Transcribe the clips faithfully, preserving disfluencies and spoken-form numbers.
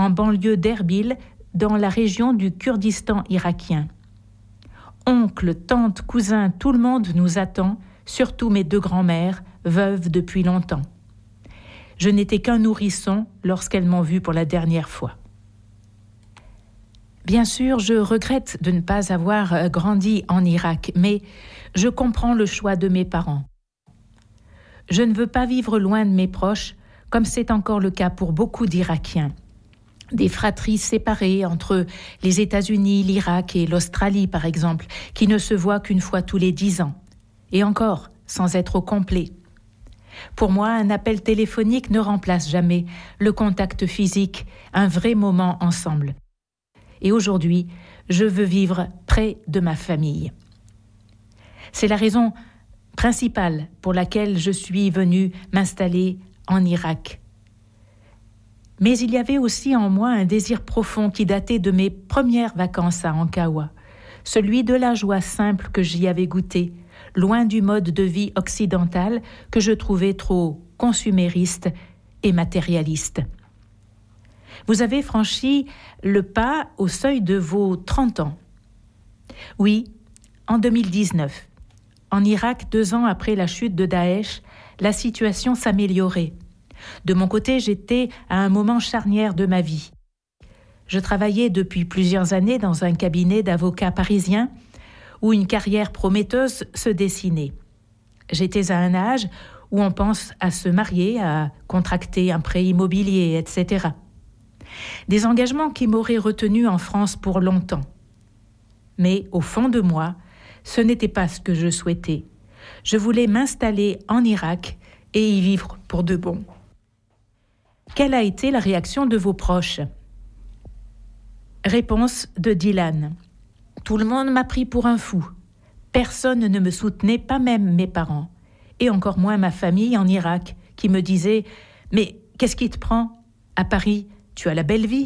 en banlieue d'Erbil, dans la région du Kurdistan irakien. Oncle, tante, cousin, tout le monde nous attend, surtout mes deux grands-mères, veuves depuis longtemps. Je n'étais qu'un nourrisson lorsqu'elles m'ont vu pour la dernière fois. Bien sûr, je regrette de ne pas avoir grandi en Irak, mais je comprends le choix de mes parents. Je ne veux pas vivre loin de mes proches, comme c'est encore le cas pour beaucoup d'Irakiens. Des fratries séparées entre les États-Unis, l'Irak et l'Australie, par exemple, qui ne se voient qu'une fois tous les dix ans. Et encore, sans être au complet. Pour moi, un appel téléphonique ne remplace jamais le contact physique, un vrai moment ensemble. Et aujourd'hui, je veux vivre près de ma famille. C'est la raison principale pour laquelle je suis venue m'installer en Irak. Mais il y avait aussi en moi un désir profond qui datait de mes premières vacances à Ankawa, celui de la joie simple que j'y avais goûtée, loin du mode de vie occidental que je trouvais trop consumériste et matérialiste. Vous avez franchi le pas au seuil de vos trente ans. Oui, en deux mille dix-neuf. En Irak, deux ans après la chute de Daesh, la situation s'améliorait. De mon côté, j'étais à un moment charnière de ma vie. Je travaillais depuis plusieurs années dans un cabinet d'avocats parisiens où une carrière prometteuse se dessinait. J'étais à un âge où on pense à se marier, à contracter un prêt immobilier, et cetera. Des engagements qui m'auraient retenu en France pour longtemps. Mais au fond de moi, ce n'était pas ce que je souhaitais. Je voulais m'installer en Irak et y vivre pour de bon. Quelle a été la réaction de vos proches ? Réponse de Dylan. Tout le monde m'a pris pour un fou. Personne ne me soutenait, pas même mes parents. Et encore moins ma famille en Irak, qui me disait « Mais qu'est-ce qui te prend ? À Paris, tu as la belle vie ?»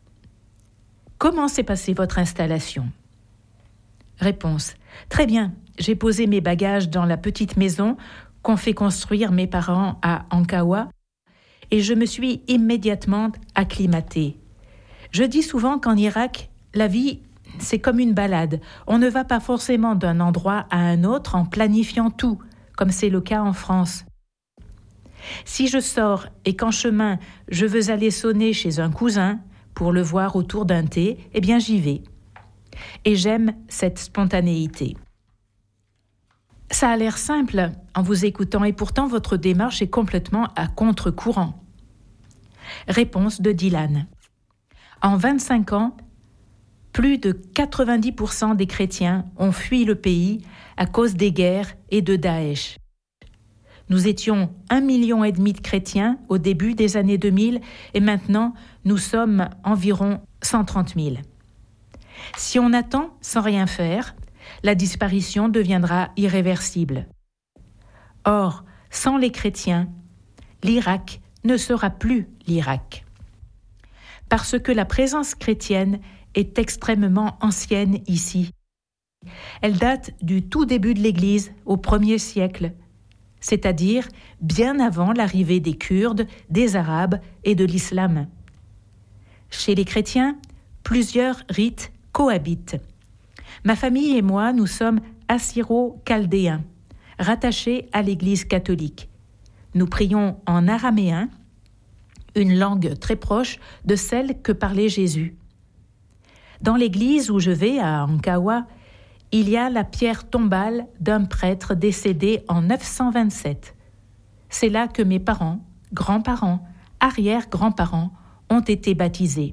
Comment s'est passée votre installation ? Réponse. Très bien, j'ai posé mes bagages dans la petite maison qu'ont fait construire mes parents à Ankawa et je me suis immédiatement acclimatée. Je dis souvent qu'en Irak, la vie, c'est comme une balade. On ne va pas forcément d'un endroit à un autre en planifiant tout, comme c'est le cas en France. Si je sors et qu'en chemin, je veux aller sonner chez un cousin pour le voir autour d'un thé, eh bien j'y vais. Et j'aime cette spontanéité. Ça a l'air simple en vous écoutant et pourtant votre démarche est complètement à contre-courant. Réponse de Dylan. En vingt-cinq ans, plus de quatre-vingt-dix pour cent des chrétiens ont fui le pays à cause des guerres et de Daesh. Nous étions un million et demi de chrétiens au début des années deux mille et maintenant nous sommes environ cent trente mille. Si on attend sans rien faire, la disparition deviendra irréversible. Or, sans les chrétiens, l'Irak ne sera plus l'Irak. Parce que la présence chrétienne est extrêmement ancienne ici. Elle date du tout début de l'Église au premier siècle, c'est-à-dire bien avant l'arrivée des Kurdes, des Arabes et de l'islam. Chez les chrétiens, plusieurs rites cohabitent. Ma famille et moi, nous sommes assyro-chaldéens, rattachés à l'Église catholique. Nous prions en araméen, une langue très proche de celle que parlait Jésus. Dans l'église où je vais, à Ankawa, il y a la pierre tombale d'un prêtre décédé en neuf cent vingt-sept. C'est là que mes parents, grands-parents, arrière-grands-parents ont été baptisés.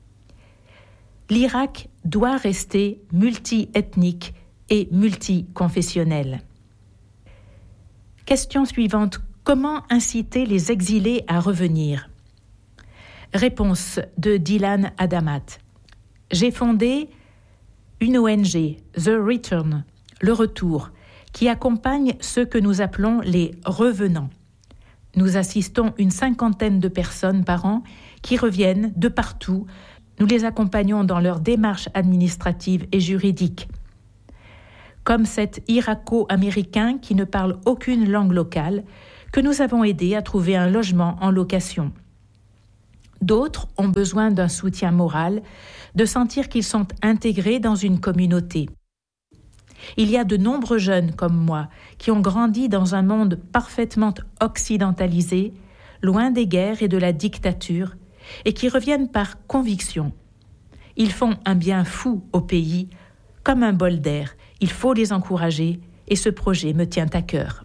L'Irak doit rester multi-ethnique et multiconfessionnel. Question suivante. Comment inciter les exilés à revenir ? Réponse de Dylan Adamat. J'ai fondé une O N G, The Return, le retour, qui accompagne ceux que nous appelons les revenants. Nous assistons une cinquantaine de personnes par an qui reviennent de partout. Nous les accompagnons dans leurs démarches administratives et juridiques. Comme cet Irako-américain qui ne parle aucune langue locale, que nous avons aidé à trouver un logement en location. D'autres ont besoin d'un soutien moral, de sentir qu'ils sont intégrés dans une communauté. Il y a de nombreux jeunes comme moi qui ont grandi dans un monde parfaitement occidentalisé, loin des guerres et de la dictature, et qui reviennent par conviction. Ils font un bien fou au pays, comme un bol d'air. Il faut les encourager, et ce projet me tient à cœur.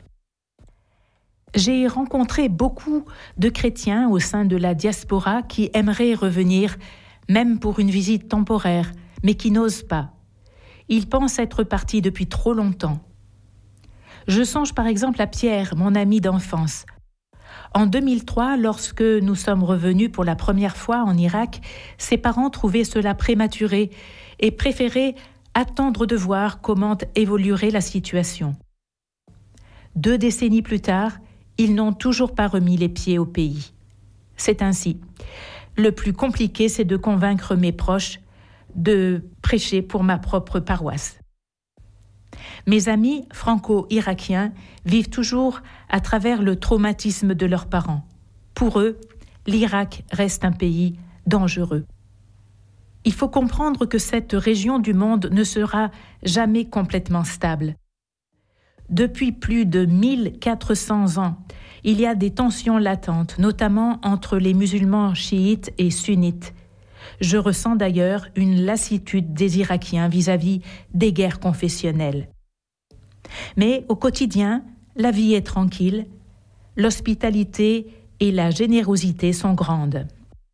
J'ai rencontré beaucoup de chrétiens au sein de la diaspora qui aimeraient revenir, même pour une visite temporaire, mais qui n'osent pas. Ils pensent être partis depuis trop longtemps. Je songe par exemple à Pierre, mon ami d'enfance. En deux mille trois, lorsque nous sommes revenus pour la première fois en Irak, ses parents trouvaient cela prématuré et préféraient attendre de voir comment évoluerait la situation. Deux décennies plus tard, ils n'ont toujours pas remis les pieds au pays. C'est ainsi. Le plus compliqué, c'est de convaincre mes proches de prêcher pour ma propre paroisse. Mes amis franco-irakiens vivent toujours à travers le traumatisme de leurs parents. Pour eux, l'Irak reste un pays dangereux. Il faut comprendre que cette région du monde ne sera jamais complètement stable. Depuis plus de mille quatre cents ans, il y a des tensions latentes, notamment entre les musulmans chiites et sunnites. Je ressens d'ailleurs une lassitude des Irakiens vis-à-vis des guerres confessionnelles. Mais au quotidien, la vie est tranquille, l'hospitalité et la générosité sont grandes.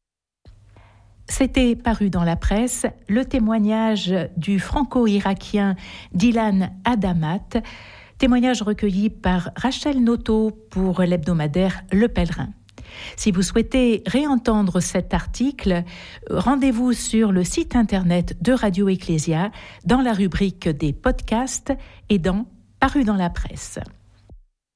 C'était paru dans la presse le témoignage du franco-irakien Dilan Adamat, témoignage recueilli par Rachel Noto pour l'hebdomadaire Le Pèlerin. Si vous souhaitez réentendre cet article, rendez-vous sur le site internet de Radio Ecclésia dans la rubrique des podcasts et dans Paru dans la presse.